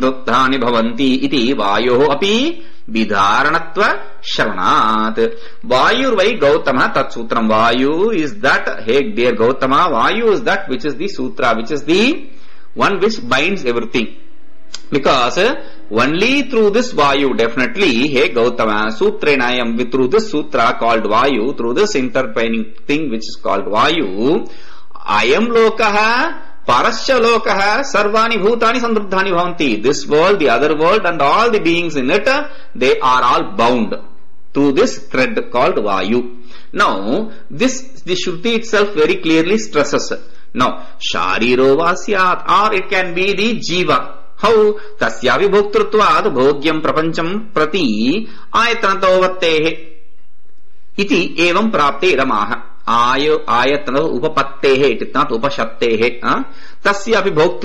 संरुद्धानि भवन्ति इति वायोः अपि विधारणत्व श्रवणात्. Vayurvai Gautama tat sutram. Vayu is that, hey dear Gautama, Vayu is that which is the sutra, which is the one which binds everything. Because only through this Vayu, definitely, hey Gautama, Sutrenayam, through this sutra called Vayu, through this intertwining thing which is called Vayu, Ayam Lokaha, Parasya Lokaha, Sarvani Bhutani Sandruddhani Bhavanti. This world, the other world, and all the beings in it, they are all bound through this thread called Vayu. Now, the Shruti itself very clearly stresses. Now, Shariro Vasyat, or it can be the Jiva. How? Tasya vibhoktrutvad bhogyam prapancham prati ayatanato vattehe iti evam prapte ramaha. Ayatana upapattehe, it is not upashattehe. Tasya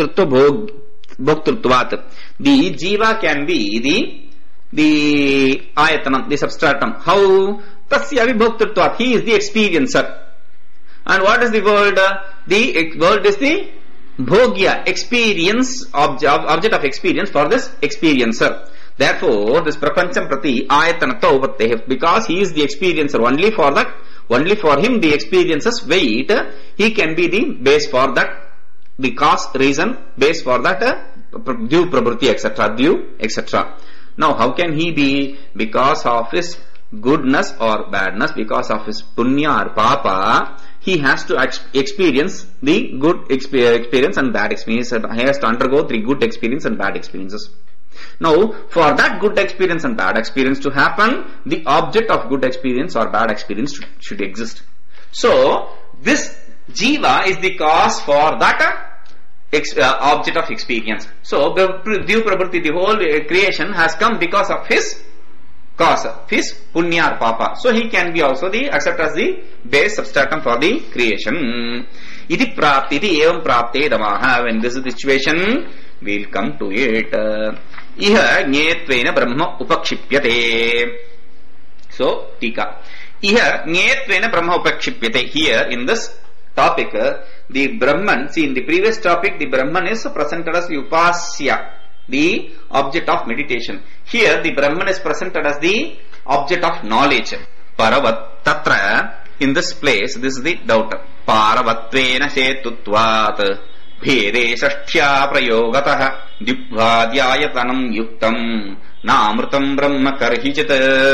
vibhoktrutvat. The jiva can be the ayatanam, the substratum. How? Tasya vibhoktrutvat. He is the experiencer. And what is the world? The world is the Bhogya, experience, object of experience for this experiencer. Therefore, this Prapancham Prati Ayatanato Upatteh, because he is the experiencer, only for that, only for him the experiences weight, he can be the base for that, the cause, reason, base for that, due prabrti, etc., due, etc. Now, how can he be? Because of his goodness or badness, because of his punya or papa, he has to experience the good experience and bad experience. He has to undergo the good experience and bad experiences. Now, for that good experience and bad experience to happen, the object of good experience or bad experience should exist. So, this jiva is the cause for that object of experience. So, Div Prabhuti, the whole creation has come because of his cause, his punya or papa. So he can be also the accept as the base substratum for the creation. Iti prapti, iti evam prapte damaha. When this is the situation, we will come to it. Iha jnetvena brahma upakshipyate. So, tika. Iha jnetvena brahma upakshipyate. Here in this topic, the Brahman, see in the previous topic, the Brahman is presented as the upasya, the object of meditation. Here the Brahman is presented as the object of knowledge. Paravat tatra, in this place, this is the doubt. Paravatvena setutvat bhede sashtya prayogatah dibhadyayatanam yuktam namrutam brahma karhichit.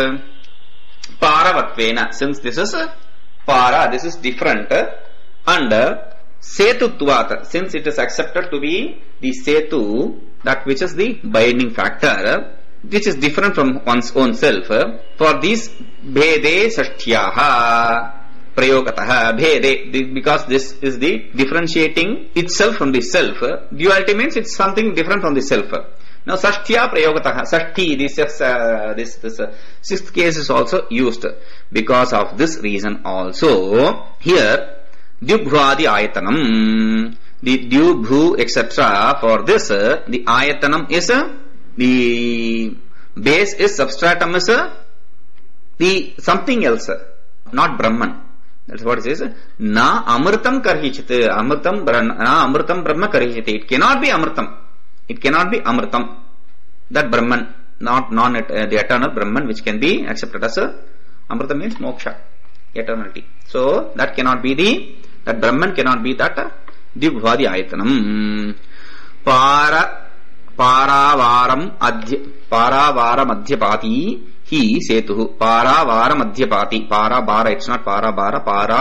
Paravatvena, since this is para, this is different, and setutvat, since it is accepted to be the setu, that which is the binding factor, which is different from one's own self. For this bhede sashtyaha prayogataha bhede, because this is the differentiating itself from the self. Duality means it's something different from the self. Now sashtya prayogataha, sashti, this sixth case is also used because of this reason also. Here Dyubhvadi ayatanam, the Dyubhu etc. For this, the ayatanam is the base is substratum is the something else, not Brahman. That's what it says. Na amritam karhichit. Na amritam brahma karhichit. It cannot be amritam. It cannot be amritam. That Brahman, not the eternal Brahman, which can be accepted as amritam means moksha, eternity. So that cannot be that Brahman cannot be that Dyubhvadi ayatanam. Paravaram adhyapati he setuhu. Paravara madhyapati. Parabara, it's not parabara,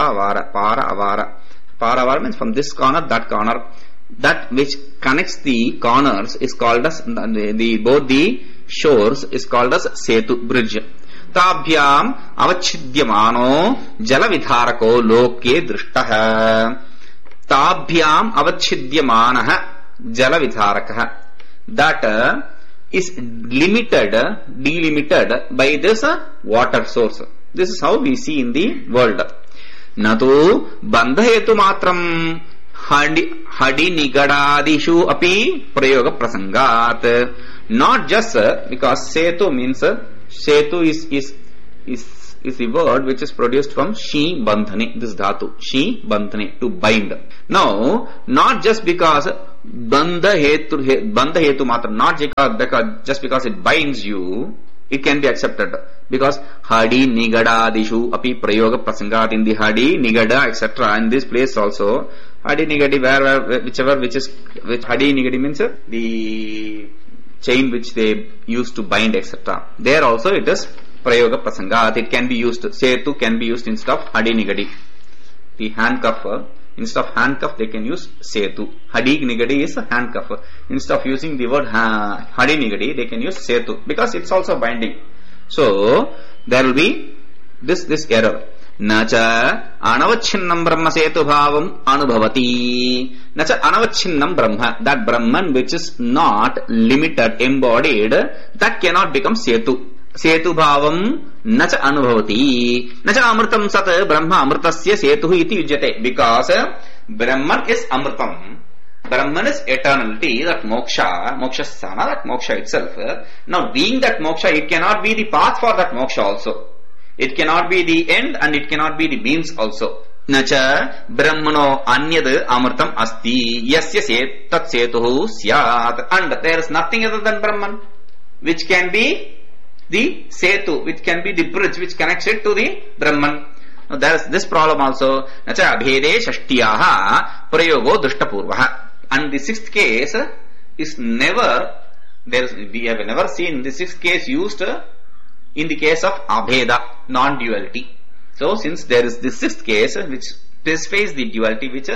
paravara means from this corner, that corner. That which connects the corners is called as both the shores is called as setu, bridge. Tabhyam avachhidyamano jalavidharako loke drishtaha. Tabhyam avachhidyamanaha jalavidharakaha. That is delimited by this water source. This is how we see in the world. Natu bandhayetu matram hadi nigadadishu api prayoga prasangat. Not just because setu means setu is the word which is produced from shi bandhane, this dhatu, shi bandhane, to bind. Now, not just because bandha hetu matra, not just because it binds you, it can be accepted. Because hadi nigadadishu api prayoga prasangat, in the hadi nigada etc. in this place also, hadi nigadi which hadi nigadi means the chain which they use to bind etc. There also it is prayoga prasangat. It can be used, setu can be used instead of hadi nigadi. The handcuff, instead of handcuff they can use setu. Hadi nigadi is a handcuff. Instead of using the word hadi nigadi, they can use setu because it's also binding. So there will be this error. Nacha anavachinnam brahma setu bhavam anubhavati. Nacha anavachinnam brahma, that Brahman which is not limited, embodied, that cannot become setu. Setu bhavam nacha anubhavati. Nacha amritam sat brahma amritasya setuh iti yujyate. Because Brahman is amritam, Brahman is eternality, that moksha sana, that moksha itself. Now being that moksha, it cannot be the path for that moksha also. It cannot be the end and it cannot be the means also. Nacha brahmano anyad amritam asti yasya tat setuh syat. And there is nothing other than Brahman which can be the setu, which can be the bridge which connects it to the Brahman. Now there is this problem also. Nacha abhede shashtiyaha prayogo drishtapurvaha. And the sixth case is never, we have never seen the sixth case used in the case of abheda, non-duality. So since there is the sixth case which specifies the duality, which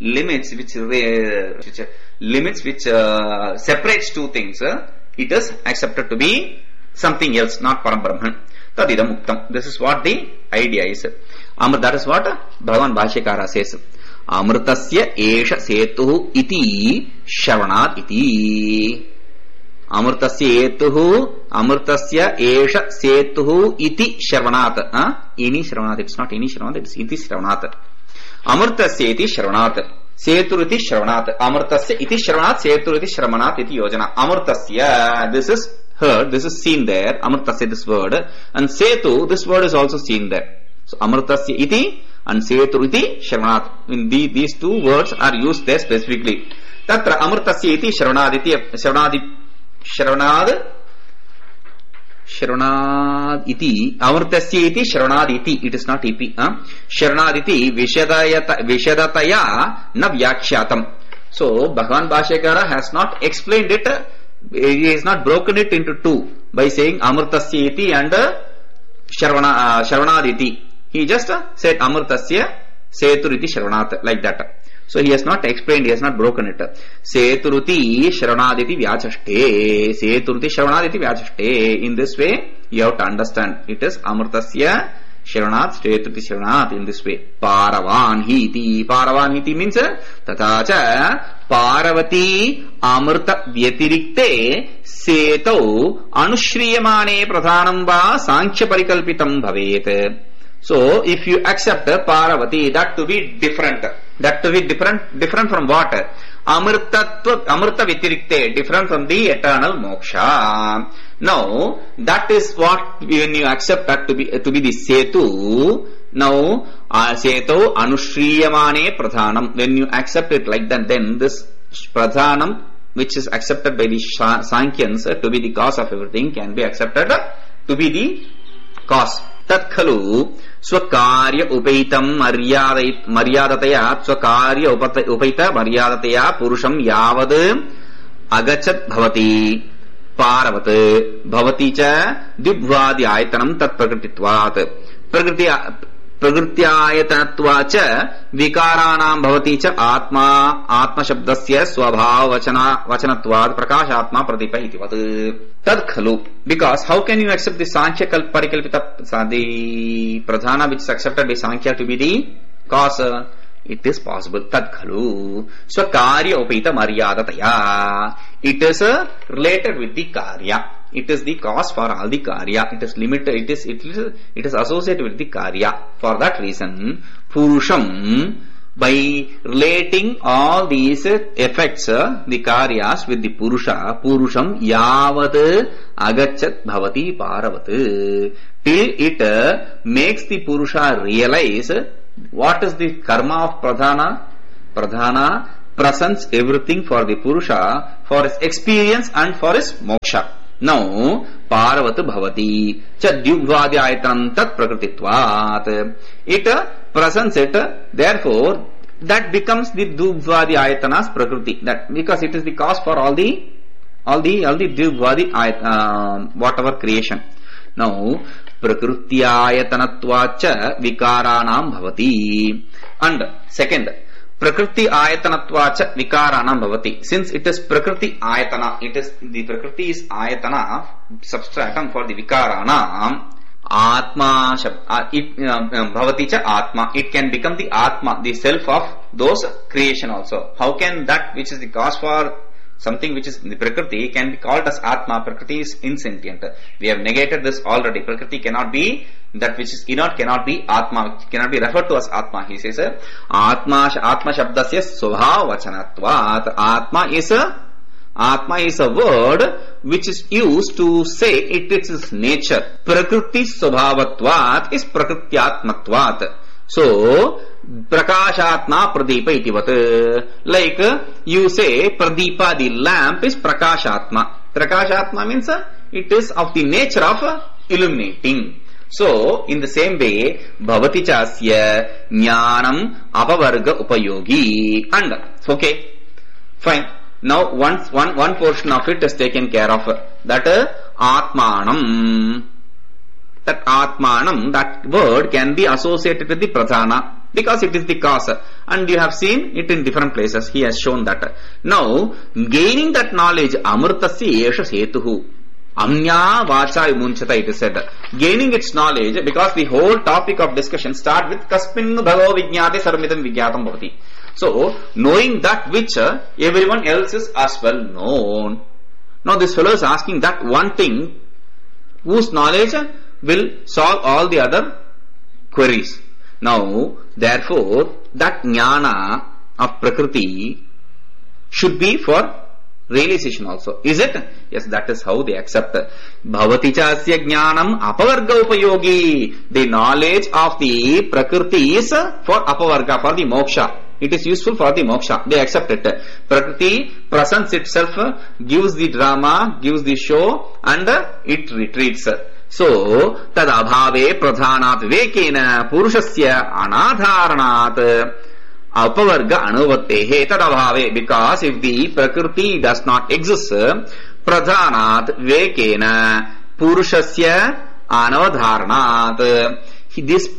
separates two things, it is accepted to be something else, not Param Brahman. Tadidam Muktam. This is what the idea is. That is what Bhagavan Bhashyakara says. Amritasya esha setuh iti shravanat iti. Amritasya esha setuh iti shravanat. Ini shravanat. It's not ini shravanat, it's iti shravanat. Amritasya iti shravanat. Setur iti shravanat. Amritasya iti shravanat, setur iti shravanat iti yojana. Amritasya, this is heard, this is seen there. Amritasya, this word. And setu, this word is also seen there. So Amritasya iti and setu iti shravanat. In these two words are used there specifically. Tatra Amritasya iti shravanad iti shravanad iti Amritasya iti shravanad iti. It is not ipi. Shravanad iti vishadataya na vyakshyatam. So Bhagavan Bhashyakara has not explained it. He has not broken it into two by saying Amritasya iti and shravanad iti. He just said Amritasya seturiti shravanat, like that. So he has not explained, he has not broken it. Seturuti shravanaditi vyachaste. Seturuti shravanaditi vyachaste. In this way, you have to understand. It is Amritasya shravanat, seturuti shravanat, in this way. Paravan hiti. Paravan hiti means tatacha Parvati amrita vyatirikte seto anushriyamane pradhanam va sankhya parikalpitam bhavet. So if you accept Parvati, that to be different. That to be different from what? Amrita vyatirikte, different from the eternal moksha. Now that is what, when you accept that to be the setu. Now seto anushriyamane pradhanam. When you accept it like that, then this pradhanam, which is accepted by the Sankhyans to be the cause of everything, can be accepted to be the cause. Tat khalu swakarya upaitam maryadataya swakarya upaita maryadataya purusham yavad agachat bhavati paravat bhavati cha dibhvadi ayatanam tat prakrititvat प्रकृत्यायतनत्वा च विकाराणां भवति च आत्मा शब्दस्य स्वभाव वचनत्वात् प्रकाशात्मा प्रदीपः इतिवत् तद् खलु. Because how can you accept the Sankhya parikalpita, the pradhana which is accepted by Sankhya to be the cause? It is possible. Tad khalu swakarya upita maryadataya. It is related with the karya. It is the cause for all the karya. It is limited. It is associated with the karya. For that reason, purusham, by relating all these effects, the karyas with the purusham yavad agachat bhavati paravat, till it makes the purusha realize what is the karma of pradhana. Pradhana presents everything for the Purusha, for his experience and for his moksha. Now, Paravat Bhavati cha Dyubhvadi Ayatanam tat Prakrititvat. It presents it, therefore, that becomes the Dyubhvadi Ayatana's Prakriti. That because it is the cause for all the Dyubhvadi whatever creation. Now, Prakriti Ayatanatvacha Vikaranam Bhavati. And second, Prakriti Ayatanatvacha Vikaranam Bhavati. Since it is Prakriti Ayatana, the Prakriti is Ayatana, substratum for the Vikaranam. Atma Bhavati cha Atma. It can become the Atma, the self of those creation also. How can that which is the cause for something which is in the Prakriti can be called as Atma? Prakriti is insentient. We have negated this already. Prakriti cannot be, that which is inert cannot be Atma, cannot be referred to as Atma. He says, Atma Shabdasya Swabha Vachanatvat. Atma is a word which is used to say it is its nature. Prakriti Swabhavatvat is Prakrityatmatvat. So, Prakashatma Pradipa itivat. Like you say, Pradipa, the lamp, is Prakashatma. Prakashatma means it is of the nature of illuminating. So, in the same way, Bhavati Chasya Jnanam Apavarga Upayogi. And, okay, fine. Now, one portion of it is taken care of. That Atmanam. That Atmanam, that word can be associated with the Pradhana because it is the cause. And you have seen it in different places. He has shown that. Now, gaining that knowledge, Amritasya Esha Setuhu. Amnya Vacha Munchata, it is said. Gaining its knowledge, because the whole topic of discussion start with Kaspin Bhagava Vijñate Sarvamidam Vijñatam Bhavati. So, knowing that which everyone else is as well known. Now, this fellow is asking that one thing whose knowledge will solve all the other queries. Now, therefore, that jnana of Prakriti should be for realization also. Is it? Yes, that is how they accept. Bhavati chasya jnanam apavarga upayogi. The knowledge of the Prakriti is for apavarga, for the moksha. It is useful for the moksha. They accept it. Prakriti presents itself, gives the drama, gives the show, and it retreats. So, tad abhave pradhanat vekena purushasya anadharanat apavarga anuvattehe tad abhave. Because if the Prakriti does not exist, pradhanat vekena purushasya anadharanat. This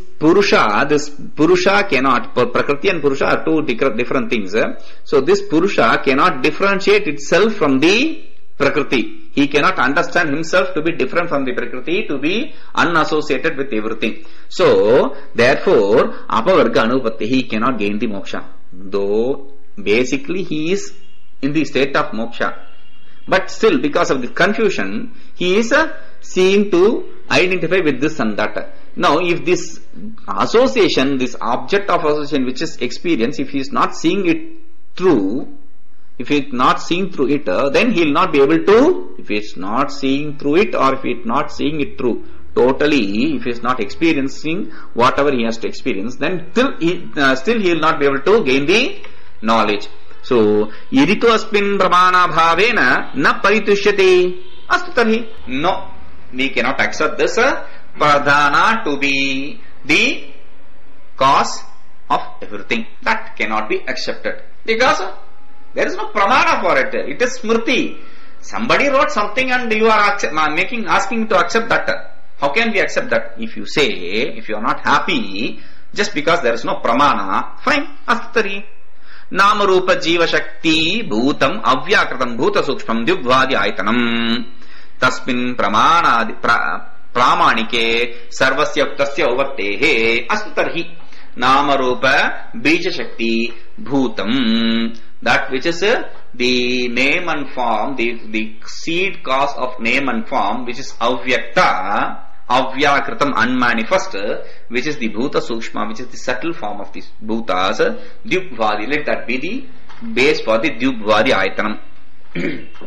Purusha cannot, Prakriti and Purusha are two different things. So this Purusha cannot differentiate itself from the Prakriti. He cannot understand himself to be different from the Prakriti, to be unassociated with everything. So, therefore, Apavarga Anupatti, he cannot gain the moksha. Though, basically he is in the state of moksha. But still, because of the confusion, he is seeing to identify with this and that. Now, if this association, this object of association which is experience, if he is not seeing it through, if he is not seeing through it, then he will not be able to, if he is not seeing through it or if he is not seeing it through, totally, if he is not experiencing whatever he has to experience, then still he will not be able to gain the knowledge. So, yadito aspin pramana bhavena na paritushyate astu tarhi. No, we cannot accept this pradhana to be the cause of everything. That cannot be accepted. Because there is no pramana for it. It is smriti. Somebody wrote something and you are asking to accept that. How can we accept that? If you say, if you are not happy, just because there is no pramana, fine, astari. Nama rupa jiva shakti bhutam avyakritam bhuta sukshmam dyubhvadi ayatanam tasmin pramana pramanike sarvasya uktasya uvattehe astu tarhi. Nama rupa bija shakti bhutam, that which is the name and form, the seed cause of name and form, which is avyakta, avyakritam, unmanifest, which is the bhuta sukshma, which is the subtle form of these bhutas, dyubhvadi, let that be the base for the dyubhvadi ayatanam.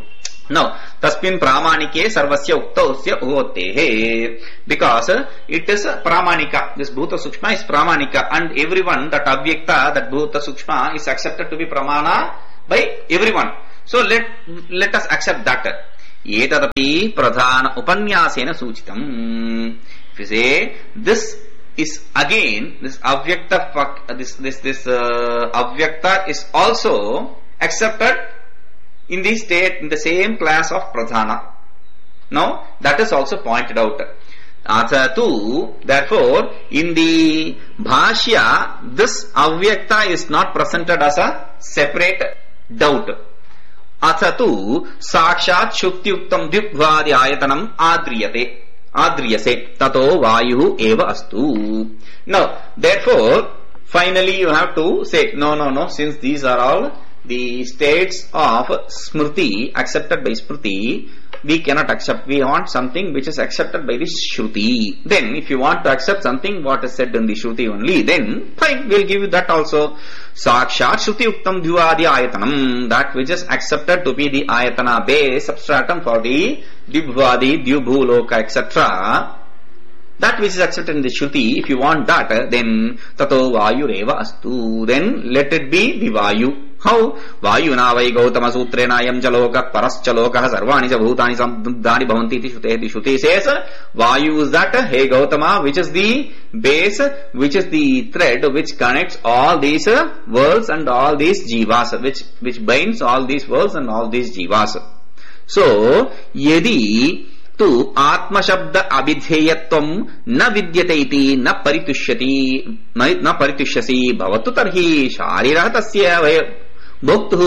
Now, tasmin pramanike sarvasya uktausya uvotehe. Because it is pramanika. This bhuta sukshma is pramanika, and everyone, that avyakta, that bhuta sukshma is accepted to be pramana by everyone. So let us accept that. Etadapi pradhana upanyasena suchitam. If you say this is again, this avyakta, this avyakta is also accepted in the state, in the same class of pradhana. Now that is also pointed out. Athatu, therefore, in the bhashya, this avyakta is not presented as a separate doubt. Athatu sakshat shuktiuktam dvivadi ayatanam adriyase tato vayu eva astu. Now, therefore, finally you have to say, no, since these are all the states of smriti, accepted by smriti, we cannot accept. We want something which is accepted by the shruti. Then, if you want to accept something what is said in the shruti only, then fine, we'll give you that also. Sakshat shruti uktam dvivadi ayatanam, that which is accepted to be the ayatana base substratum for the dvivadi, dvibhuloka, etc. That which is accepted in the shruti, if you want that, then tato vayu reva astu, then let it be the vayu. How? Vayuna vai Gautama sutrena ayam jaloka paraschaloka sarvani cha bhutani samdani bhavanti iti shruti. The shruti says vayu is that, hey Gautama, which is the base, which is the thread which connects all these worlds and all these jivas, which binds all these worlds and all these jivas. So, yadi tu atma shabda abidheyatvam na vidyate iti na paritushyati na paritushyasi bhavatu tarhi sharira tasya bhoktuhu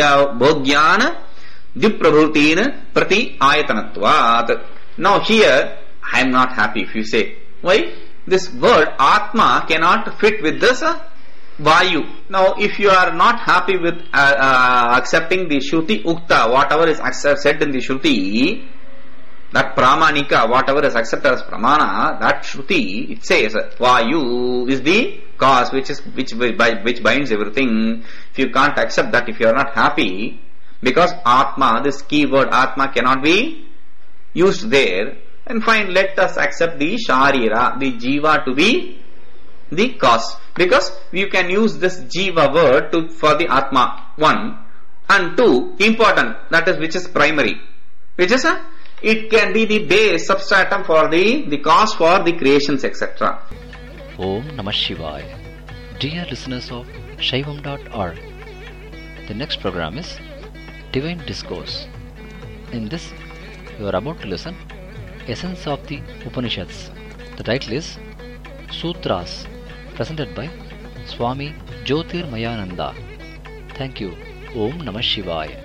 bhogyan diprabhutin prati ayatanatvat. Now here I am not happy if you say. Why? This word atma cannot fit with this vayu. Now if you are not happy with accepting the shruti ukta, whatever is said in the shruti, that pramanika, whatever is accepted as pramana, that shruti, it says vayu is the cause which binds everything. If you can't accept that, if you are not happy, because atma, this key word atma cannot be used there, and fine, let us accept the sharira, the jiva, to be the cause, because you can use this jiva word for the atma, one, and two, important, that is which is primary, which is it can be the base substratum for the cause for the creations, etc. Om Namah Shivaya. Dear listeners of Shaivam.org, the next program is Divine Discourse. In this, you are about to listen Essence of the Upanishads. The title is Sutras, presented by Swami Jyotirmayananda. Thank you. Om Namah Shivaya.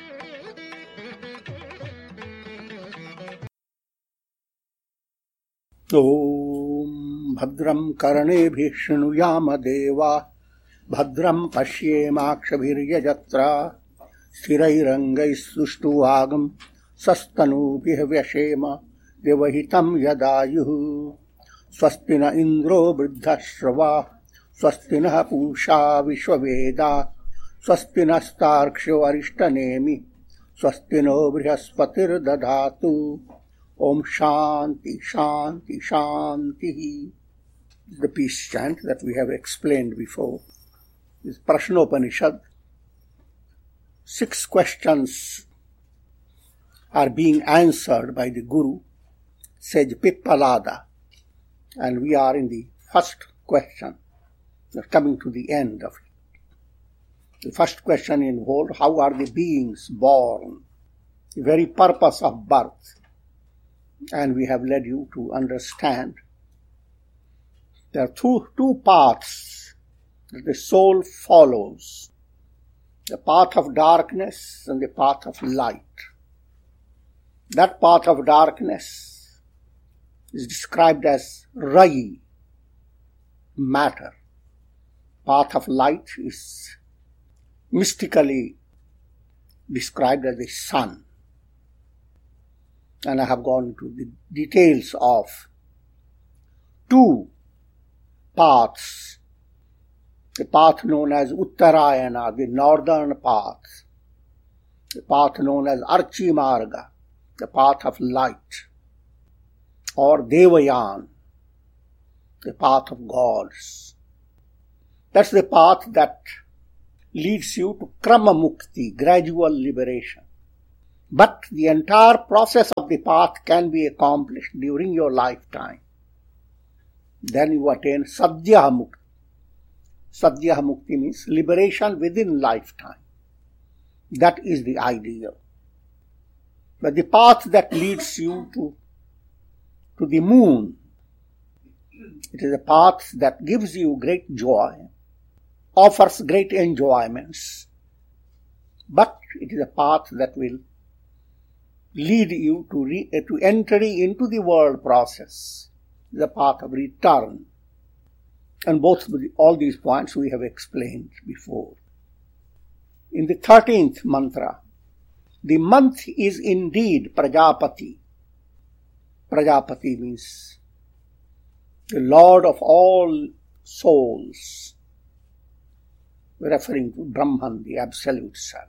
Om Bhadram Karnebhi Shrunuyama Deva Bhadram Pashyemakshabhiryajatra Sthirairangai Sushtuagam Sastanupi Vyashema Devahitam Yadayuhu Swastina Indro Vriddhashrava Swastina Pusha Vishwaveda Swastina Starksho Arishtanemi Swastino Brihaspatir Dadhatu. Om Shanti, Shanti, Shanti. The peace chant that we have explained before. This Prashnopanishad. 6 questions are being answered by the Guru, Sage Pippalada. And we are in the first question. We are coming to the end of it. The first question involved, how are the beings born? The very purpose of birth. And we have led you to understand there are two paths that the soul follows. The path of darkness and the path of light. That path of darkness is described as Rai, matter. Path of light is mystically described as the sun. And I have gone into the details of 2 paths. The path known as Uttarayana, the northern path, the path known as Archi Marga, the path of light, or Devayan, the path of gods. That's the path that leads you to Krama Mukti, gradual liberation. But the entire process of the path can be accomplished during your lifetime. Then you attain Sadhya Mukti. Sadhya Mukti means liberation within lifetime. That is the ideal. But the path that leads you to the moon, it is a path that gives you great joy, offers great enjoyments, but it is a path that will lead you to entry into the world process, the path of return. And all these points we have explained before. In the 13th mantra, the month is indeed Prajapati. Prajapati means the Lord of all souls, referring to Brahman, the Absolute Self.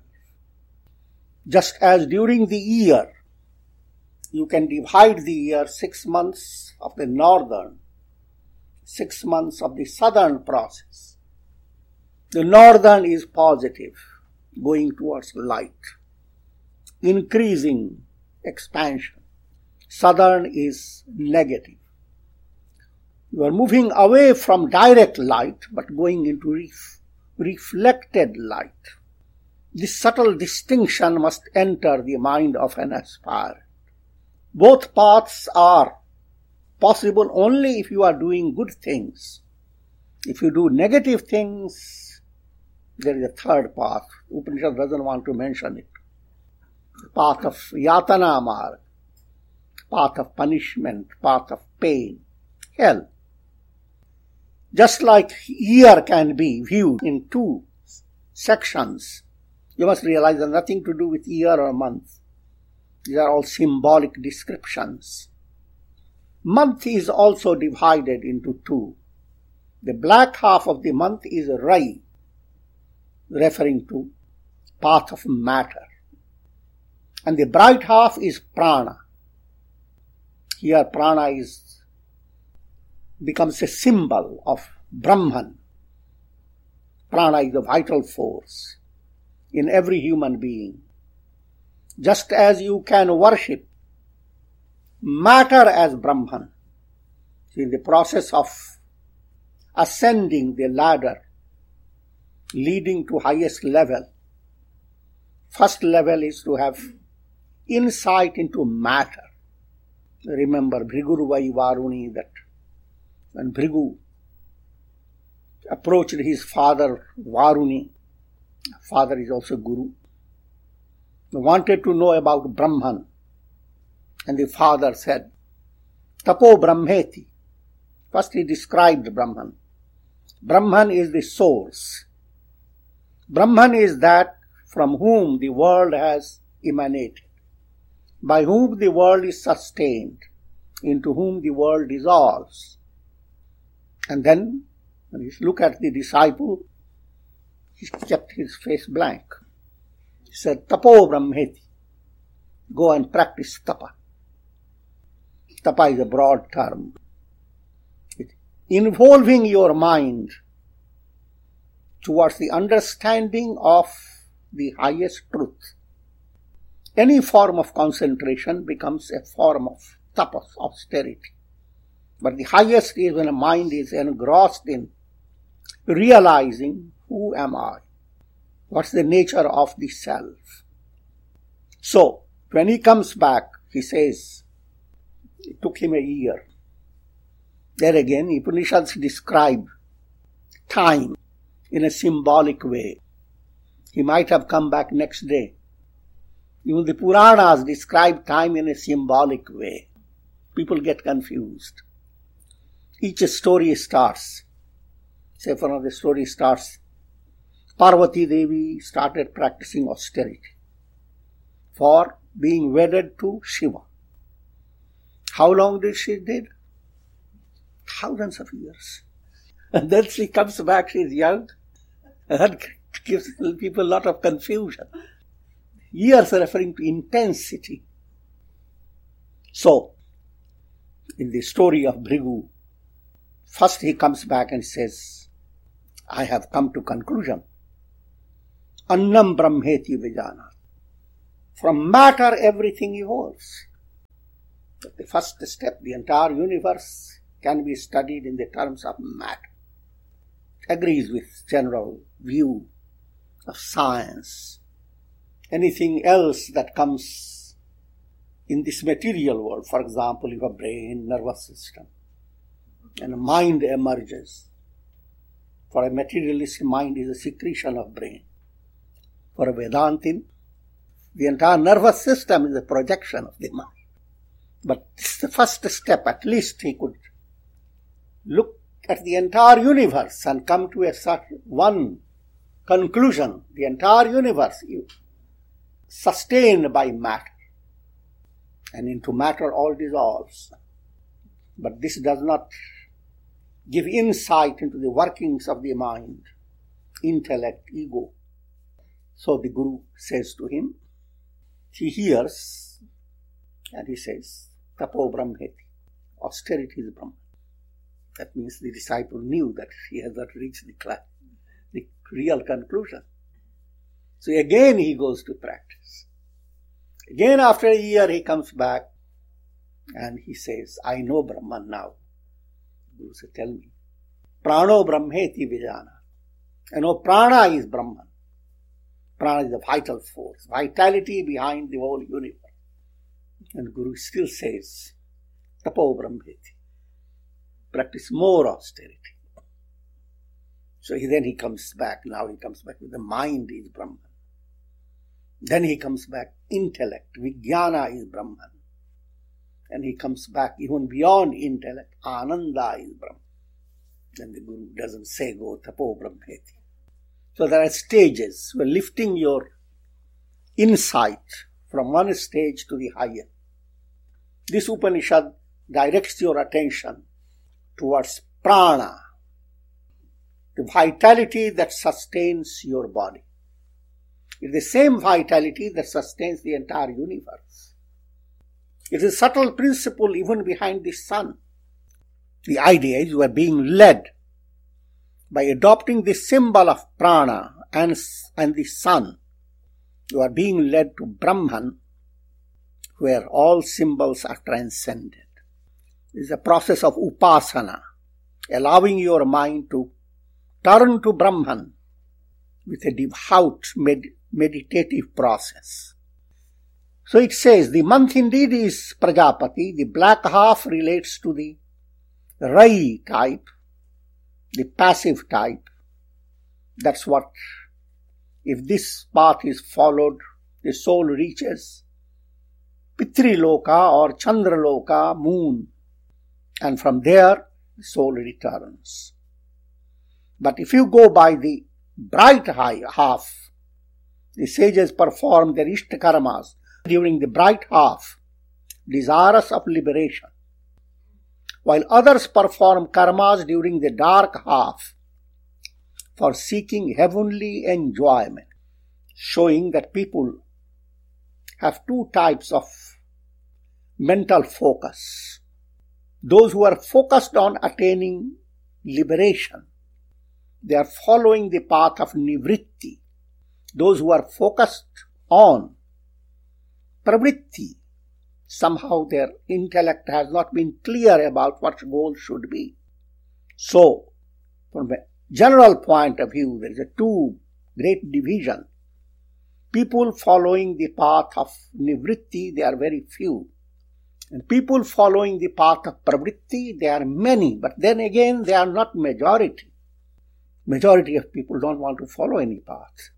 Just as during the year, you can divide the year 6 months of the northern, 6 months of the southern process. The northern is positive, going towards light, increasing expansion. Southern is negative. You are moving away from direct light, but going into reflected light. This subtle distinction must enter the mind of an aspirant. Both paths are possible only if you are doing good things. If you do negative things, there is a third path. Upanishad doesn't want to mention it. The path of Yatana Marg, path of punishment, path of pain, hell. Just like year can be viewed in 2 sections, you must realize there's nothing to do with year or month. These are all symbolic descriptions. Month is also divided into 2. The black half of the month is Rai, referring to path of matter. And the bright half is Prana. Here Prana becomes a symbol of Brahman. Prana is the vital force in every human being. Just as you can worship matter as Brahman, in the process of ascending the ladder, leading to highest level, first level is to have insight into matter. Remember Bhrigurvai Varuni, that when Bhrigu approached his father Varuni, father is also Guru, wanted to know about Brahman, and the father said, Tapo Brahmeti. First he described Brahman. Brahman is the source. Brahman is that from whom the world has emanated, by whom the world is sustained, into whom the world dissolves. And then, when you look at the disciple, he kept his face blank. He said, Tapo Brahmeti. Go and practice tapa. Tapa is a broad term. Involving your mind towards the understanding of the highest truth. Any form of concentration becomes a form of tapas, austerity. But the highest is when a mind is engrossed in realizing, who am I? What's the nature of the self? So, when he comes back, he says, it took him a year. There again, Upanishads describe time in a symbolic way. He might have come back next day. Even the Puranas describe time in a symbolic way. People get confused. Each story starts. Say for another story starts, Parvati Devi started practicing austerity for being wedded to Shiva. How long did she did? Thousands of years. And then she comes back, she's young. And that gives people a lot of confusion. Years referring to intensity. So, in the story of Bhrigu, first he comes back and says, I have come to conclusion. Annam brahmeti vijana. From matter everything evolves. But the first step, the entire universe can be studied in the terms of matter. Agrees with general view of science. Anything else that comes in this material world, for example, you have brain, nervous system, and a mind emerges. For a materialist, mind is a secretion of brain. For a Vedantin, the entire nervous system is a projection of the mind. But this is the first step. At least he could look at the entire universe and come to a certain one conclusion. The entire universe is sustained by matter. And into matter all dissolves. But this does not give insight into the workings of the mind, intellect, ego. So the Guru says to him, he hears and he says, Tapo Brahmeti, austerity is Brahman. That means the disciple knew that he has not reached the real conclusion. So again he goes to practice. Again after a year he comes back and he says, I know Brahman now. The Guru said, tell me. Prano Brahmeti Vijana. I know prana is Brahman. Prana is the vital force, vitality behind the whole universe. And Guru still says, Tapo Brahmeti. Practice more austerity. So then he comes back. Now he comes back with the mind is Brahman. Then he comes back, intellect, Vijnana is Brahman. And he comes back even beyond intellect, Ananda is Brahman. Then the Guru doesn't say go Tapo Brahmeti. So there are stages. We're lifting your insight from one stage to the higher. This Upanishad directs your attention towards prana, the vitality that sustains your body. It is the same vitality that sustains the entire universe. It is a subtle principle even behind the sun. The idea is you are being led by adopting the symbol of prana and the sun. You are being led to Brahman, where all symbols are transcended. It is a process of upasana, allowing your mind to turn to Brahman with a devout meditative process. So it says, the month indeed is Prajapati, the black half relates to the Rai type, the passive type. That's what, if this path is followed, the soul reaches Pitriloka or Chandraloka, moon, and from there the soul returns. But if you go by the bright half, the sages perform their Ishta karmas during the bright half, desirous of liberation, while others perform karmas during the dark half for seeking heavenly enjoyment, showing that people have two types of mental focus. Those who are focused on attaining liberation, they are following the path of nivritti. Those who are focused on pravritti, somehow their intellect has not been clear about what goal should be. So, from a general point of view, there is a two great division. People following the path of nivritti, they are very few. And people following the path of pravritti, they are many. But then again, they are not majority. Majority of people don't want to follow any path.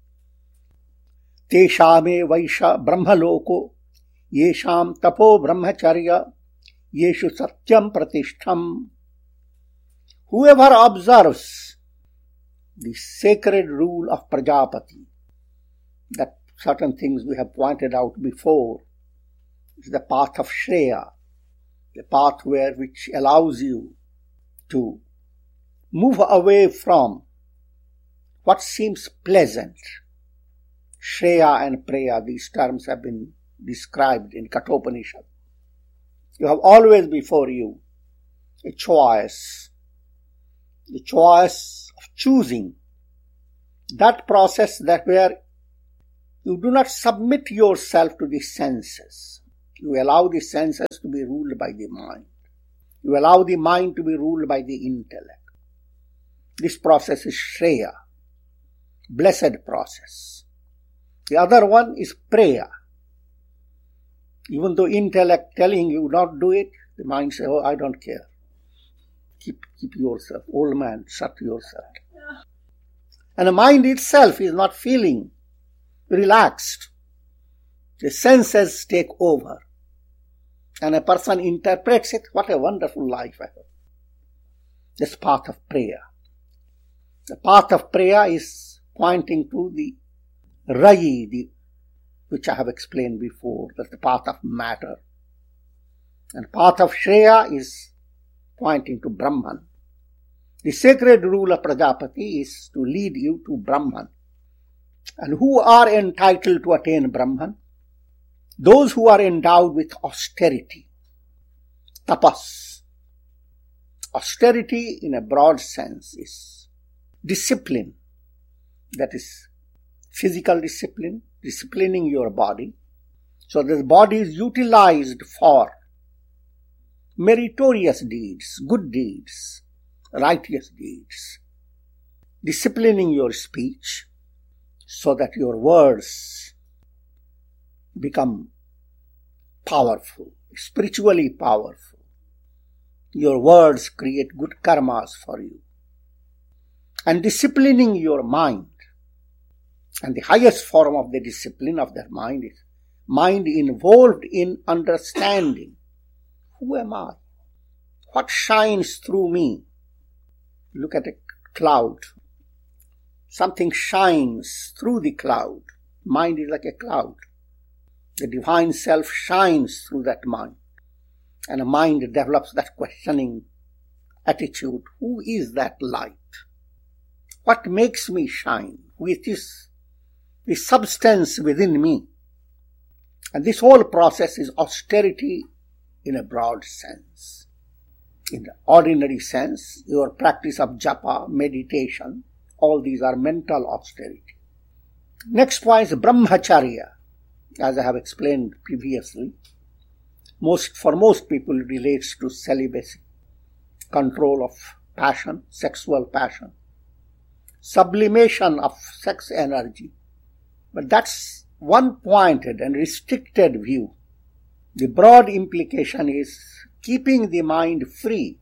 Teshame vaisha brahmaloko yesham tapo brahmacharya yeshu satyam pratishtham. Whoever observes the sacred rule of Prajapati, that certain things we have pointed out before, is the path of Shreya, the path which allows you to move away from what seems pleasant. Shreya and Preya, these terms have been described in Kathopanishad. You have always before you a choice of choosing that process that where you do not submit yourself to the senses. You allow the senses to be ruled by the mind. You allow the mind to be ruled by the intellect. This process is Shreya, blessed process. The other one is Preya. Even though intellect telling you not do it, the mind says, oh, I don't care. Keep yourself. Old man, shut yourself. And the mind itself is not feeling relaxed. The senses take over. And a person interprets it, what a wonderful life I have. This path of prayer. The path of prayer is pointing to the Rayi, which I have explained before. That's the path of matter. And path of Shreya is pointing to Brahman. The sacred rule of Prajapati is to lead you to Brahman. And who are entitled to attain Brahman? Those who are endowed with austerity, tapas. Austerity in a broad sense is discipline. That is physical discipline, disciplining your body. So the body is utilized for meritorious deeds, good deeds, righteous deeds. Disciplining your speech so that your words become powerful, spiritually powerful. Your words create good karmas for you. And disciplining your mind. And the highest form of the discipline of that mind is mind involved in understanding. Who am I? What shines through me? Look at a cloud. Something shines through the cloud. Mind is like a cloud. The divine self shines through that mind. And a mind develops that questioning attitude. Who is that light? What makes me shine? Which is the substance within me. And this whole process is austerity in a broad sense. In the ordinary sense, your practice of japa, meditation, all these are mental austerity. Next point is brahmacharya. As I have explained previously, for most people it relates to celibacy, control of passion, sexual passion, sublimation of sex energy. But that's one pointed and restricted view. The broad implication is keeping the mind free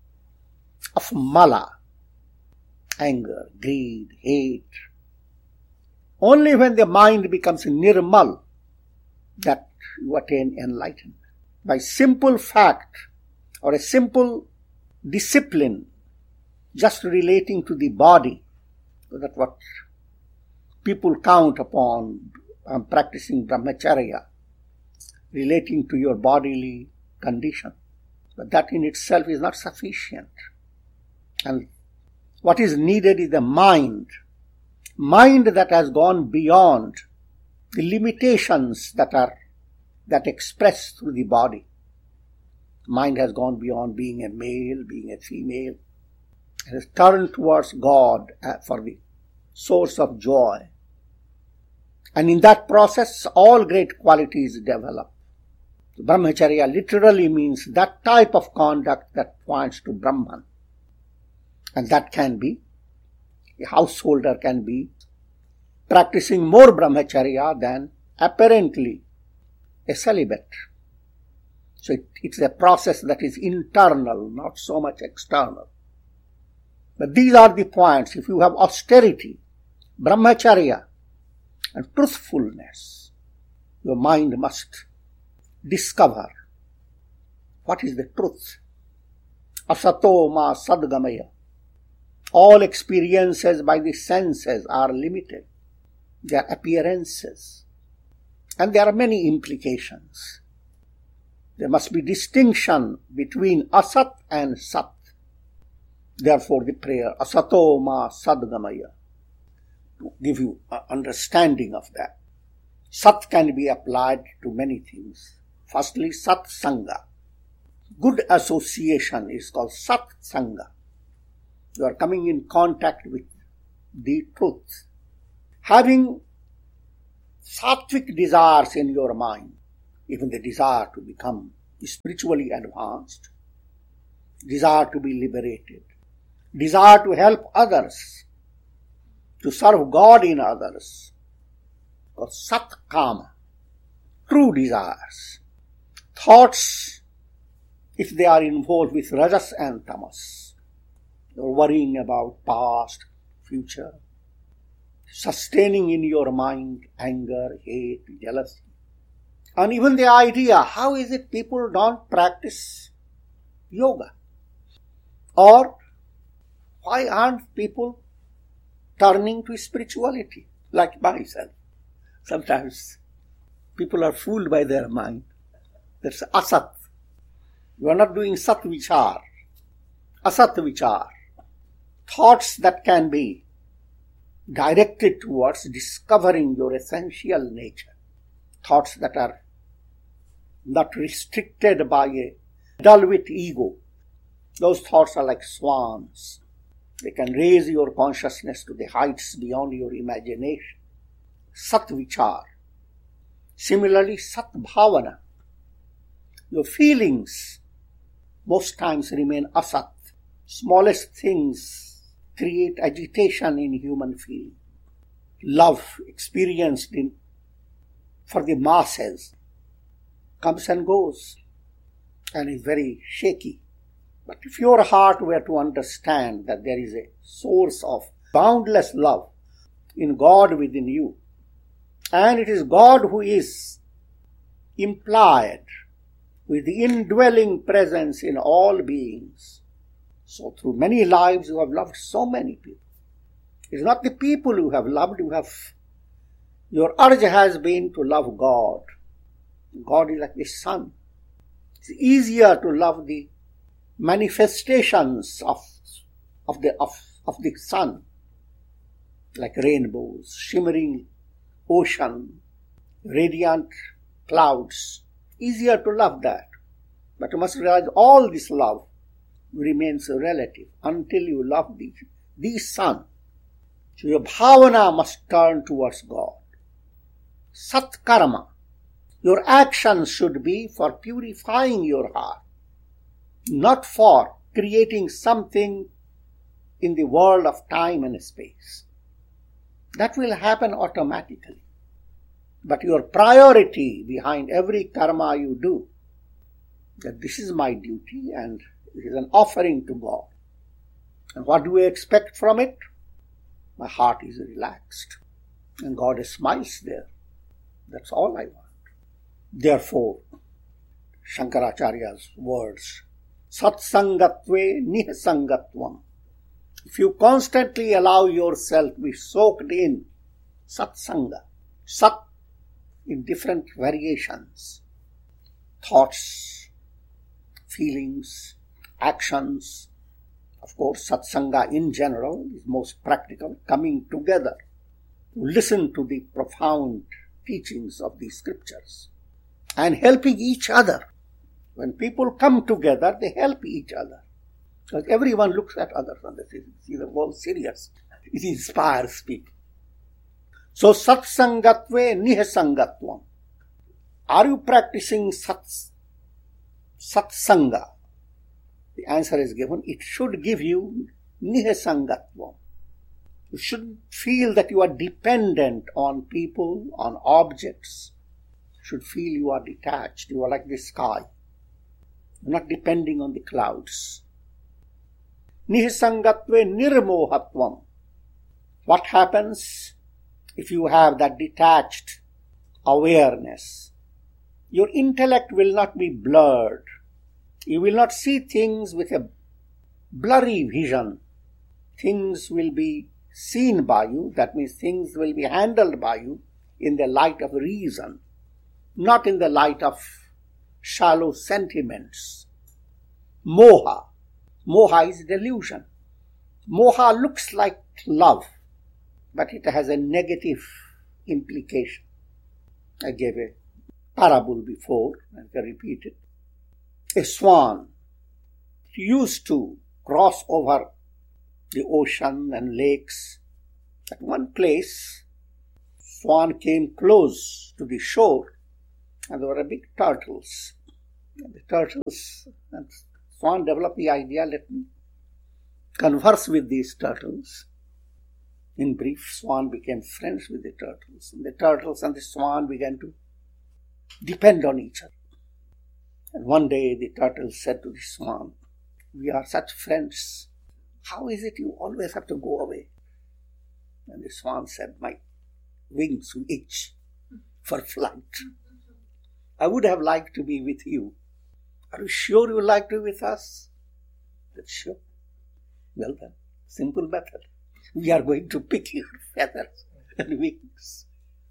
of mala, anger, greed, hate. Only when the mind becomes nirmal that you attain enlightenment. By simple fact or a simple discipline just relating to the body, so that what people count upon practicing brahmacharya, relating to your bodily condition. But that in itself is not sufficient. And what is needed is the mind that has gone beyond the limitations that express through the body. Mind has gone beyond being a male, being a female. It has turned towards God for the source of joy. And in that process, all great qualities develop. Brahmacharya literally means that type of conduct that points to Brahman. And that can be, a householder can be practicing more brahmacharya than apparently a celibate. So it's a process that is internal, not so much external. But these are the points. If you have austerity, brahmacharya, and truthfulness, your mind must discover what is the truth. Asato ma sadgamaya. All experiences by the senses are limited. They are appearances. And there are many implications. There must be distinction between asat and sat. Therefore the prayer, asato ma sadgamaya, to give you an understanding of that. Sat can be applied to many things. Firstly, Sat Sangha. Good association is called Sat Sangha. You are coming in contact with the truth. Having sattvic desires in your mind, even the desire to become spiritually advanced, desire to be liberated, desire to help others, to serve God in others, or Sat Kama, true desires. Thoughts, if they are involved with Rajas and Tamas, you're worrying about past, future, sustaining in your mind anger, hate, jealousy, and even the idea, how is it people don't practice yoga? Or why aren't people turning to spirituality like myself? Sometimes people are fooled by their mind. That's asat. You are not doing sat vichar. Asat vichar. Thoughts that can be directed towards discovering your essential nature. Thoughts that are not restricted by a dull-wit ego. Those thoughts are like swans. They can raise your consciousness to the heights beyond your imagination. Sat vichar. Similarly, Sat bhavana. Your feelings most times remain asat. Smallest things create agitation in human feeling. Love experienced for the masses comes and goes and is very shaky. But if your heart were to understand that there is a source of boundless love in God within you, and it is God who is implied with the indwelling presence in all beings. So through many lives you have loved so many people. It is not the people you have loved, your urge has been to love God. God is like the sun. It's easier to love the manifestations of the sun, like rainbows, shimmering ocean, radiant clouds. Easier to love that. But you must realize all this love remains relative until you love the sun. So your bhavana must turn towards God. Sat karma. Your actions should be for purifying your heart, not for creating something in the world of time and space. That will happen automatically. But your priority behind every karma you do, that this is my duty and it is an offering to God. And what do we expect from it? My heart is relaxed and God smiles there. That's all I want. Therefore, Shankaracharya's words, Satsangatve Nihasangatvam. If you constantly allow yourself to be soaked in Satsanga, Sat in different variations, thoughts, feelings, actions, of course Satsanga in general is most practical, coming together to listen to the profound teachings of the scriptures and helping each other. When people come together, they help each other. Because everyone looks at others and they see the world serious. It inspires people. So, satsangatve nihasangatvam. Are you practicing satsanga? The answer is given. It should give you nihasangatvam. You shouldn't feel that you are dependent on people, on objects. You should feel you are detached. You are like the sky. You're not depending on the clouds. Nihisangatve nirmohatvam. What happens if you have that detached awareness? Your intellect will not be blurred. You will not see things with a blurry vision. Things will be seen by you. That means things will be handled by you in the light of reason, not in the light of shallow sentiments. Moha. Moha is delusion. Moha looks like love, but it has a negative implication. I gave a parable before, and I can repeat it. A swan used to cross over the ocean and lakes. At one place, swan came close to the shore, and there were big turtles. And the turtles, and swan developed the idea, let me converse with these turtles. In brief, swan became friends with the turtles. And the turtles and the swan began to depend on each other. And one day the turtle said to the swan, "We are such friends. How is it you always have to go away?" And the swan said, "My wings will itch for flight. I would have liked to be with you. Are you sure you would like to be with us?" I said, "Sure." "Well then, simple method. We are going to pick your feathers and wings."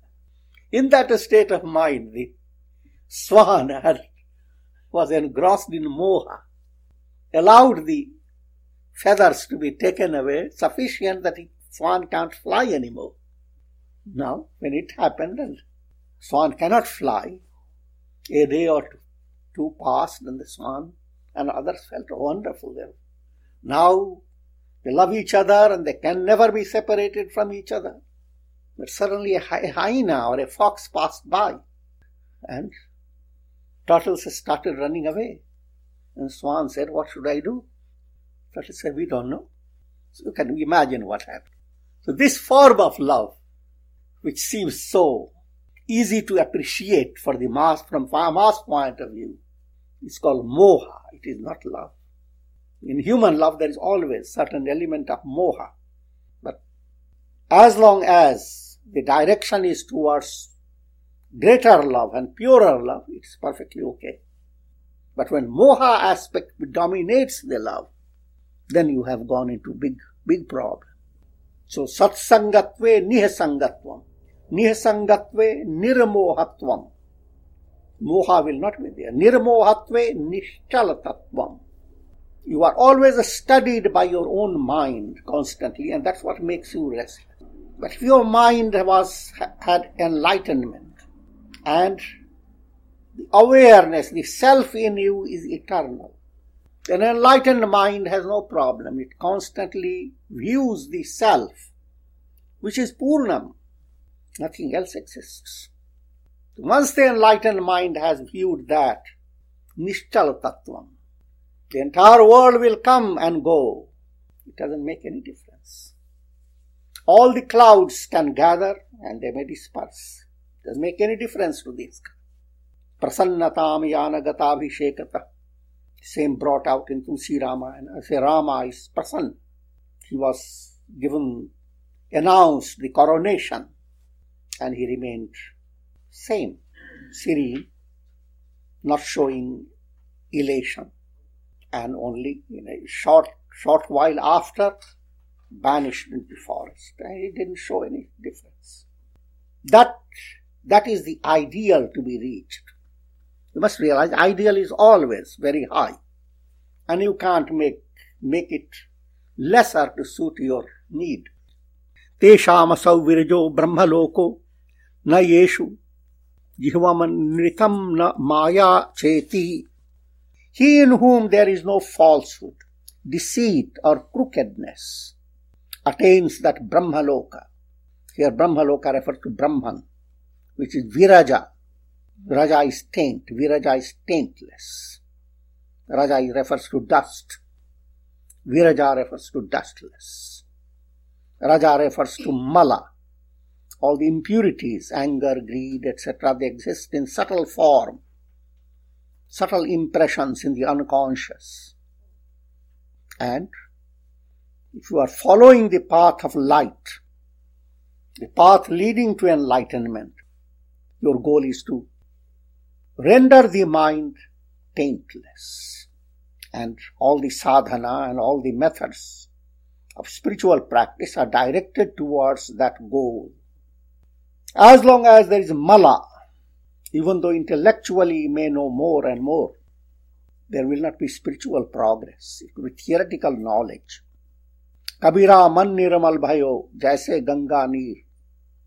In that state of mind, the swan was engrossed in moha, allowed the feathers to be taken away, sufficient that the swan can't fly anymore. Now, when it happened and swan cannot fly, a day or two passed, and the swan and others felt wonderful. Now they love each other and they can never be separated from each other. But suddenly a hyena or a fox passed by, and turtles started running away. And swan said, "What should I do?" Turtle said, "We don't know." So you can imagine what happened. So this form of love, which seems so easy to appreciate from a mass point of view, is called moha. It is not love. In human love, there is always certain element of moha. But as long as the direction is towards greater love and purer love, it's perfectly okay. But when moha aspect dominates the love, then you have gone into big problem. So satsangatve nihasangatvam, nihasangatve nirmohatvam. Moha will not be there. Nirmohatve nishtalatatvam. You are always studied by your own mind constantly, and that's what makes you restless. But if your mind had enlightenment, and the awareness, the self in you is eternal, an enlightened mind has no problem. It constantly views the self, which is Purnam. Nothing else exists. Once the enlightened mind has viewed that, Nishchal Tattvam, the entire world will come and go. It doesn't make any difference. All the clouds can gather and they may disperse. It doesn't make any difference to this. Prasannatam yanagatabhishekata. Same brought out in Tulsi Ramayana. I say Rama is Prasanna. He was announced the coronation, and he remained same, serene, not showing elation. And only in a short while after, vanished into the forest. And he didn't show any difference. That is the ideal to be reached. You must realize ideal is always very high. And you can't make it lesser to suit your need. Tesham asau virajo brahmaloko na yeshu jihvamanritam na maya cheti. He in whom there is no falsehood, deceit or crookedness attains that Brahmaloka. Here Brahmaloka refers to Brahman, which is Viraja. Raja is taint, Viraja is taintless. Raja refers to dust. Viraja refers to dustless. Raja refers to Mala. All the impurities, anger, greed, etc., they exist in subtle form. Subtle impressions in the unconscious. And if you are following the path of light, the path leading to enlightenment, your goal is to render the mind taintless. And all the sadhana and all the methods of spiritual practice are directed towards that goal. As long as there is mala, even though intellectually you may know more and more, there will not be spiritual progress. It will be theoretical knowledge. Kabira man niramal bhayo, jaise ganga neer.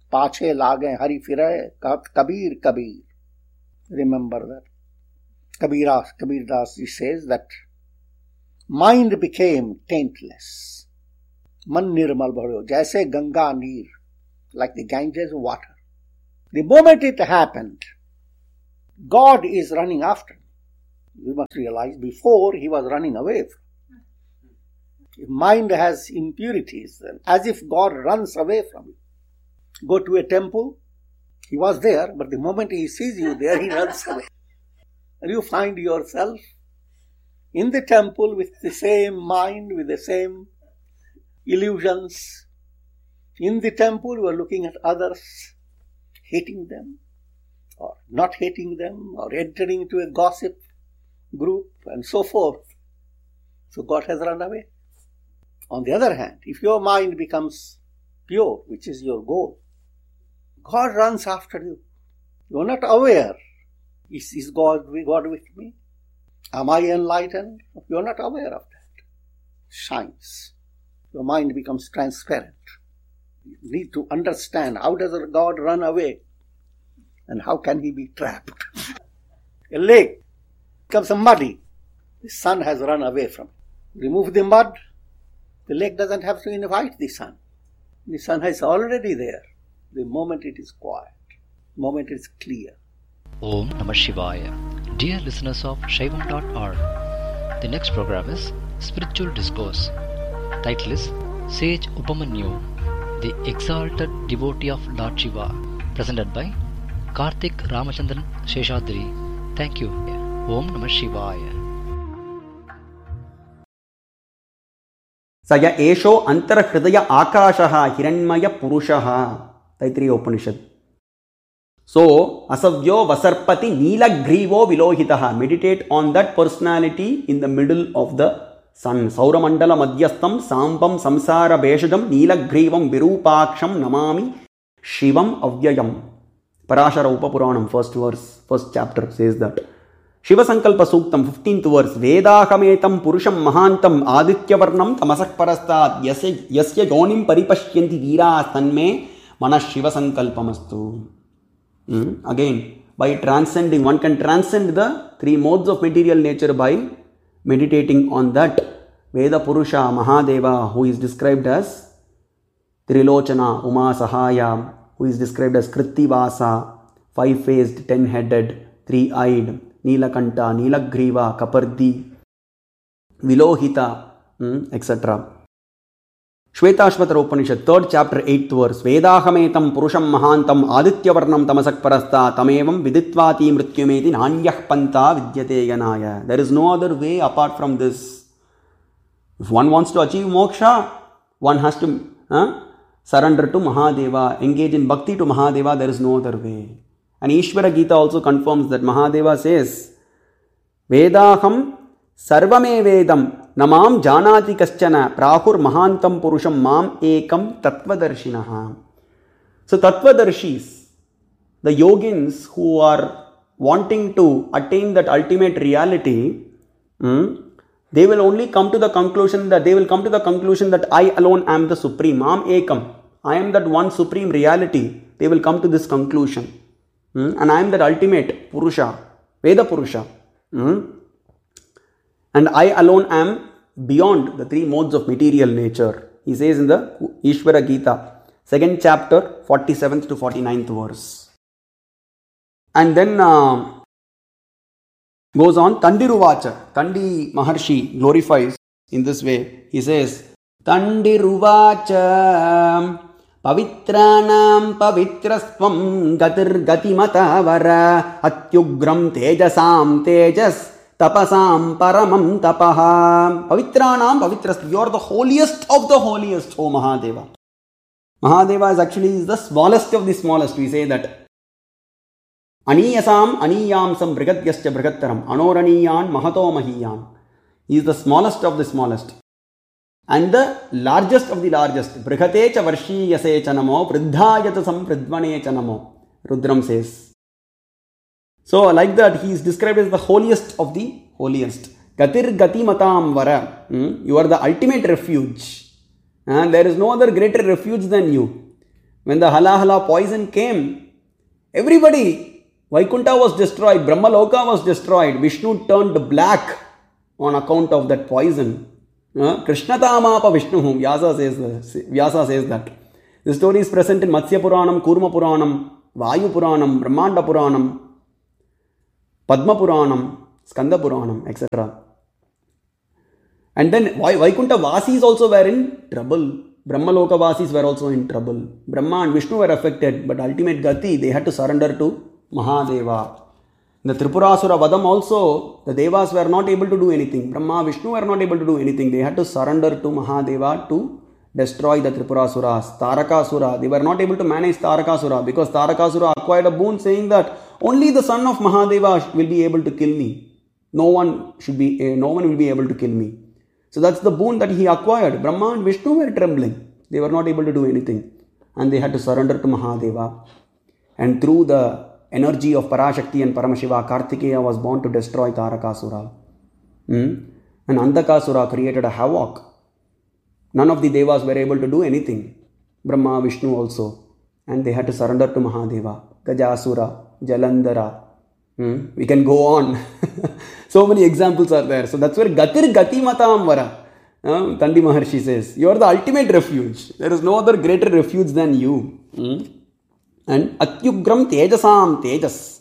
Pache lage hari firay, Kabir, Kabir. Remember that. Kabir Das ji says that mind became taintless. Man nirmal bhado, jaise Ganga neer, like the Ganges water. The moment it happened, God is running after me. You must realize before he was running away from me. Mind has impurities, as if God runs away from you. Go to a temple, he was there, but the moment he sees you there, he runs away. And you find yourself in the temple with the same mind, with the same illusions. In the temple, you are looking at others, hating them, or not hating them, or entering into a gossip group, and so forth. So God has run away. On the other hand, if your mind becomes pure, which is your goal, God runs after you. You are not aware. Is God with me? Am I enlightened? You are not aware of that. Shines. Your mind becomes transparent. You need to understand, how does God run away? And how can he be trapped? A lake becomes muddy. The sun has run away from it. Remove the mud, the lake doesn't have to invite the sun. The sun is already there. The moment it is quiet, the moment it is clear. Om Namah Shivaya. Dear listeners of Shaivam.org, the next program is Spiritual Discourse. Title is Sage Upamanyu, the Exalted Devotee of Lord Shiva, presented by Karthik Ramachandran Sheshadri. Thank you. Om Namah Shivaya. Saya esho antara hridaya akashaha hiranmaya purushaha. Taittiriya Upanishad. So, asavyo vasarpati neelagrivo vilohitaha. Meditate on that personality in the middle of the sun. Sauramandala madhyastham sambam samsara beshadam neelagrivam virupaksham namami shivam avyayam. Parashara Upapuranam, first chapter says that. Shiva Sankalpa Suktam, 15th verse. Vedahametam purusham mahantam adityavarnam tamasak parastat yasya yonim paripashyanti veeras tanme manas Shiva Sankalpamastu. Again, by transcending, one can transcend the three modes of material nature by meditating on that Veda Purusha Mahadeva, who is described as Trilochana Uma Sahaya, who is described as Krittivasa, five-faced, 10-headed, three-eyed, Neelakanta, Neelagriva, Kapardi, Vilohita, etc. Shvetashvatara Upanishad, 3rd chapter, 8th verse. Vedahametam purusham mahantam adityavarnam tamasak parasta tamevam viditvati mrityumeti nanyah panta vidyate yanaya. There is no other way apart from this. If one wants to achieve moksha, one has to surrender to Mahadeva, engage in bhakti to Mahadeva. There is no other way. And Ishvara Gita also confirms that. Mahadeva says, Vedaham sarvame vedam namam janati kaschana prahur mahantam purusham mam ekam tattvadarshinaha. So tattvadarshis, the yogins who are wanting to attain that ultimate reality, they will only come to the conclusion that I alone am the supreme. Mam ekam. I am that one supreme reality. They will come to this conclusion. And I am that ultimate Purusha, Veda Purusha. And I alone am beyond the three modes of material nature. He says in the Ishvara Gita, 2nd chapter, 47th to 49th verse. And then goes on, Tandiruvacha. Tandi Maharshi glorifies in this way. He says, Tandiruvacha Pavitranam pavitrastvam gatir gatimatavara atyugram tejasam tejas tapasam paramam tapaha. Pavitranam pavitrastvam. You are the holiest of the holiest, O Mahadeva. Mahadeva is actually the smallest of the smallest. We say that. Aniyasam aniyamsam brigadyascha brigattaram anoraniyan mahato mahiyan. He is the smallest of the smallest. And the largest of the largest. Brihate cha varshiyase chanamo vriddhayata sampridvane chanamo. Rudram says. So like that, he is described as the holiest of the holiest. Gatir gati matam vara. You are the ultimate refuge. And there is no other greater refuge than you. when the Halahala poison came, everybody, Vaikuntha was destroyed, Brahmaloka was destroyed, Vishnu turned black on account of that poison. Krishnatamapa Vishnu, Vyasa says that. The story is present in Matsya Puranam, Kurma Puranam, Vayu Puranam, Brahmanda Puranam, Padma Puranam, Skanda Puranam, etc. And then Vaikuntha Vasis also were in trouble. Brahmaloka Vasis were also in trouble. Brahma and Vishnu were affected, but ultimate Gati, they had to surrender to Mahadeva. In the Tripurasura Vadam also, the Devas were not able to do anything. Brahma, Vishnu were not able to do anything. They had to surrender to Mahadeva to destroy the Tripurasuras. Tarakasura, they were not able to manage Tarakasura because Tarakasura acquired a boon saying that only the son of Mahadeva will be able to kill me. No one will be able to kill me. So that's the boon that he acquired. Brahma and Vishnu were trembling. They were not able to do anything. And they had to surrender to Mahadeva. And through the energy of Parashakti and Paramashiva, Kartikeya was born to destroy Tarakasura. And Andhakasura created a havoc. None of the Devas were able to do anything. Brahma, Vishnu also. And they had to surrender to Mahadeva. Gajasura, Jalandhara. We can go on. So many examples are there. So that's where Gatir Gati Matam Vara. Tandi Maharshi says, you are the ultimate refuge. There is no other greater refuge than you. And Atyugram Tejasam Tejas.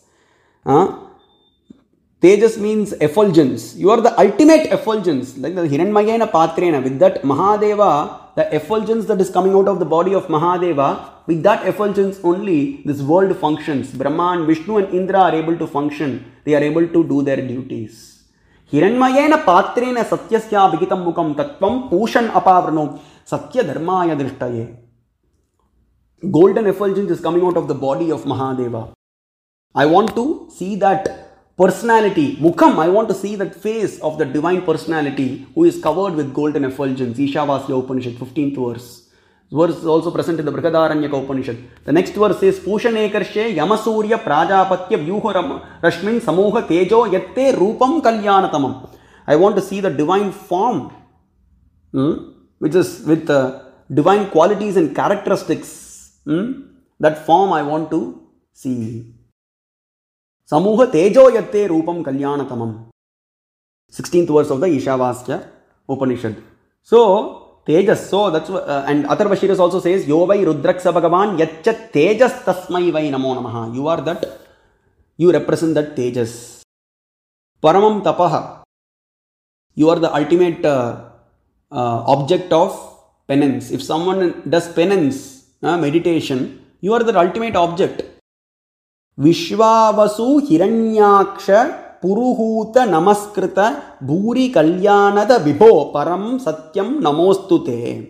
Tejas means effulgence. You are the ultimate effulgence. Like the Hiranmayena Patrena. With that Mahadeva, the effulgence that is coming out of the body of Mahadeva, with that effulgence only, this world functions. Brahma and Vishnu and Indra are able to function. They are able to do their duties. Hiranmayena Patrena Satyasya Vigitam Mukam Tattvam Pushan Apavrano Satya Dharmaya Drishtaye. Golden effulgence is coming out of the body of Mahadeva. I want to see that personality, Mukham, I want to see that face of the divine personality who is covered with golden effulgence. Ishavasya Upanishad, 15th verse. This verse is also present in the Brihadaranyaka Upanishad. The next verse says, Pushanekarshe Yamasurya Prajapatya Vyuha Rashmin Samoha Tejo Yatte Rupam Kalyanatamam. I want to see the divine form, which is with divine qualities and characteristics. That form I want to see. Samuha Tejo Yatte Rupam Kalyanatamam. 16th verse of the Ishavasya Upanishad. So, Tejas, so that's and Atharvashiras also says, Yovai Rudraksa Bhagavan Yaccha Tejas Tasmai Vai Namo Namaha. You are that, you represent that Tejas. Paramam Tapaha. You are the ultimate object of penance. If someone does penance, meditation, you are the ultimate object. Vishwavasu Hiranyaksha Puruhuta Namaskrita Bhuri Kalyanada Vibho Param Satyam Namostute.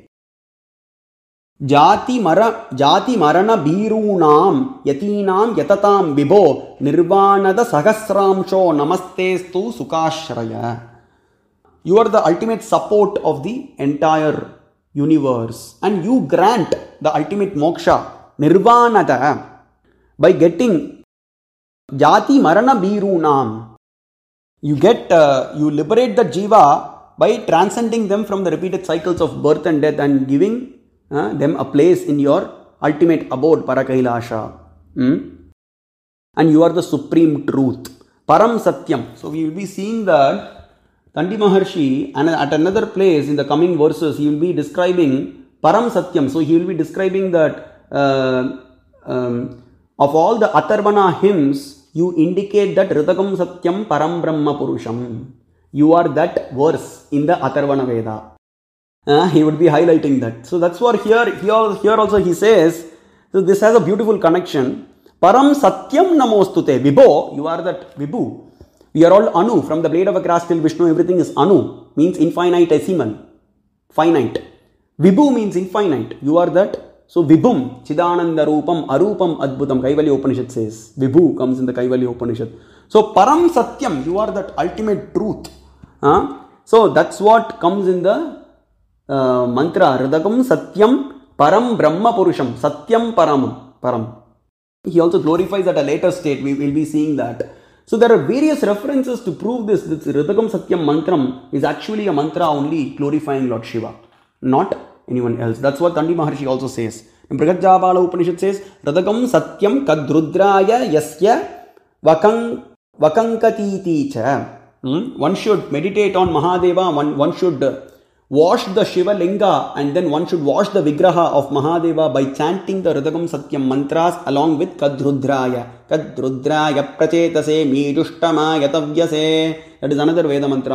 Jati Marana Birunam Yatinam Yatatam Vibho Nirvanada Sahasramsho Namastestu Sukashraya. You are the ultimate support of the entire universe, and you grant the ultimate moksha, Nirvanada, by getting Jati Marana Birunam. You liberate the jiva by transcending them from the repeated cycles of birth and death and giving them a place in your ultimate abode, Parakailasha. And you are the supreme truth, Param Satyam. So we will be seeing that Tandi Maharshi, and at another place in the coming verses, he will be describing Param Satyam. So he will be describing that of all the Atharvana hymns, you indicate that Ridhagam Satyam Param Brahma Purusham. You are that verse in the Atharvana Veda. He would be highlighting that. So that's what here also he says. So this has a beautiful connection. Param Satyam Namostute. Vibho, you are that Vibhu. We are all Anu. From the blade of a grass till Vishnu, everything is Anu. Means infinitesimal. Finite. Vibhu means infinite. You are that. So Vibhum, Chidananda Rupam, Arupam Adbhutam, Kaivalya Upanishad says. Vibhu comes in the Kaivalya Upanishad. So Param Satyam, you are that ultimate truth. So that's what comes in the mantra. Ridhagam Satyam Param Brahma Purusham. Satyam Param. He also glorifies at a later state. We will be seeing that. So there are various references to prove this. This Ridhagam Satyam mantram is actually a mantra only glorifying Lord Shiva, not anyone else. That's what Tandi Maharshi also says. Brihajjabala Upanishad says, Radagam Satyam Kadrudraya Yasya Vakankatiti Cha. One should meditate on Mahadeva, one should wash the Shiva Linga, and then one should wash the Vigraha of Mahadeva by chanting the Radagam Satyam mantras along with Kadrudraya. Kadrudraya Prachetase Mijushtama Yatavyase. That is another Veda mantra.